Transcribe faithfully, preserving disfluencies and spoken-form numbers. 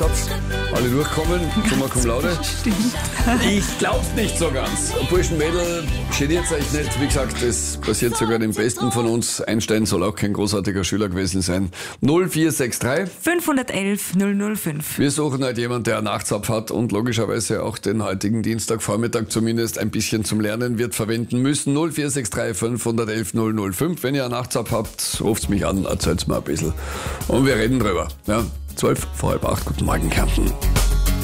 Alle durchkommen, Summa Cum Laude. Stimmt. Ich glaub's nicht so ganz. Burschen, Mädel, geniert euch nicht. Wie gesagt, das passiert sogar dem Besten von uns. Einstein soll auch kein großartiger Schüler gewesen sein. null vier sechs drei fünfhundertelf null null fünf. Wir suchen halt jemanden, der einen Nachtzapf hat und logischerweise auch den heutigen Dienstagvormittag zumindest ein bisschen zum Lernen wird verwenden müssen. null vier sechs drei fünfhundertelf null null fünf. Wenn ihr einen Nachtzapf habt, ruft's mich an, erzählt's mir ein bisschen. Und wir reden drüber. Ja, zwölf vor halb acht. Guten Morgen, Kärnten.